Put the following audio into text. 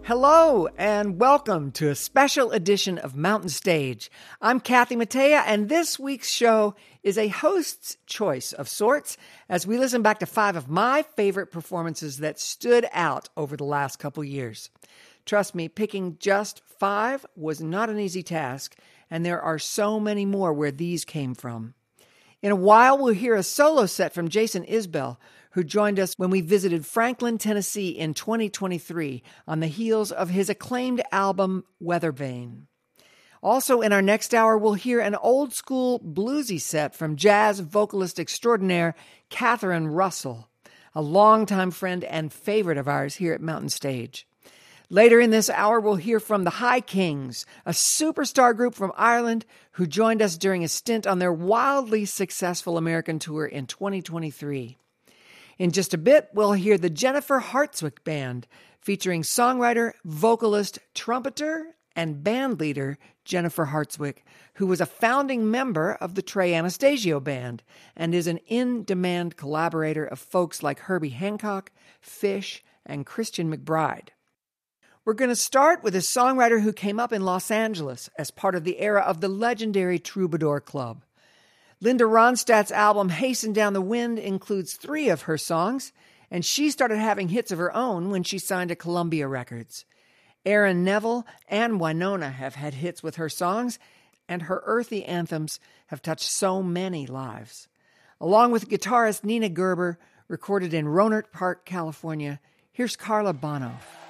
Hello and welcome to a special edition of Mountain Stage. I'm Kathy Mattea, and this week's show is a host's choice of sorts as we listen back to 5 of my favorite performances that stood out over the last couple years. Trust me, picking just 5 was not an easy task, and there are so many more where these came from. In a while, we'll hear a solo set from Jason Isbell, who joined us when we visited Franklin, Tennessee in 2023 on the heels of his acclaimed album, Weathervane. Also in our next hour, we'll hear an old-school bluesy set from jazz vocalist extraordinaire Catherine Russell, a longtime friend and favorite of ours here at Mountain Stage. Later in this hour, we'll hear from the High Kings, a superstar group from Ireland who joined us during a stint on their wildly successful American tour in 2023. In just a bit, we'll hear the Jennifer Hartswick Band, featuring songwriter, vocalist, trumpeter, and band leader Jennifer Hartswick, who was a founding member of the Trey Anastasio Band and is an in-demand collaborator of folks like Herbie Hancock, Fish, and Christian McBride. We're going to start with a songwriter who came up in Los Angeles as part of the era of the legendary Troubadour Club. Linda Ronstadt's album Hasten Down the Wind includes 3 of her songs, and she started having hits of her own when she signed to Columbia Records. Aaron Neville and Wynonna have had hits with her songs, and her earthy anthems have touched so many lives. Along with guitarist Nina Gerber, recorded in Rohnert Park, California, here's Carla Bono.